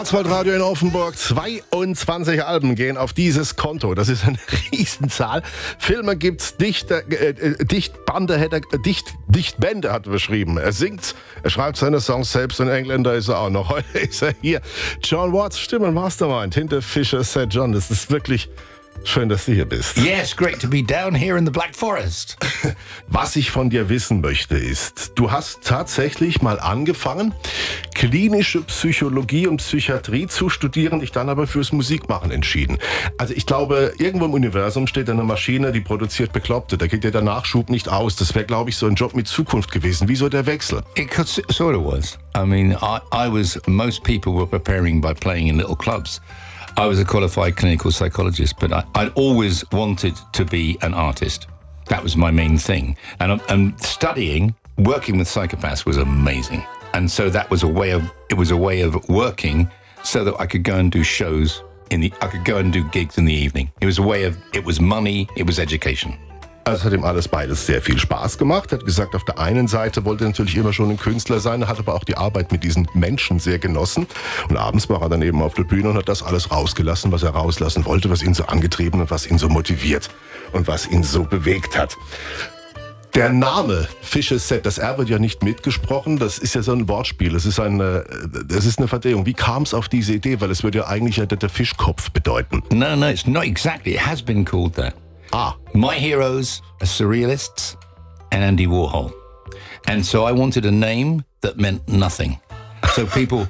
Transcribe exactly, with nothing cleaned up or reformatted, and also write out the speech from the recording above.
Schwarzwaldradio in Offenburg. zweiundzwanzig Alben gehen auf dieses Konto. Das ist eine Riesenzahl. Filme gibt's, Dichter, äh, Dichtbande hätte er, Dicht, Dichtbände hat er beschrieben. Er singt, er schreibt seine Songs selbst, ein Engländer ist er auch noch. Heute ist er hier. John Watts, Stimme Mastermind, hinter Fisher Said John. Das ist wirklich schön, dass du hier bist. Yes, great to be down here in the Black Forest. Was ich von dir wissen möchte ist, du hast tatsächlich mal angefangen, klinische Psychologie und Psychiatrie zu studieren, dich dann aber fürs Musikmachen entschieden. Also ich glaube, irgendwo im Universum steht eine Maschine, die produziert Bekloppte. Da geht dir der Nachschub nicht aus. Das wäre, glaube ich, so ein Job mit Zukunft gewesen. Wieso der Wechsel? It could, sort of was. I mean, I, I was, most people were preparing by playing in little clubs. I was a qualified clinical psychologist, but I, I'd always wanted to be an artist. That was my main thing. And, and studying, working with psychopaths was amazing. And so that was a way of, it was a way of working so that I could go and do shows in the, I could go and do gigs in the evening. It was a way of, it was money, it was education. Also hat ihm alles beides sehr viel Spaß gemacht. Er hat gesagt, auf der einen Seite wollte er natürlich immer schon ein Künstler sein, hat aber auch die Arbeit mit diesen Menschen sehr genossen. Und abends war er dann eben auf der Bühne und hat das alles rausgelassen, was er rauslassen wollte, was ihn so angetrieben und was ihn so motiviert und was ihn so bewegt hat. Der Name Fisher Said, das R wird ja nicht mitgesprochen, das ist ja so ein Wortspiel, das ist eine, das ist eine Verdrehung. Wie kam es auf diese Idee? Weil es würde ja eigentlich der, der Fischkopf bedeuten. No, no, it's not exactly. It has been called that. Ah. My heroes are surrealists and Andy Warhol. And so I wanted a name that meant nothing. So people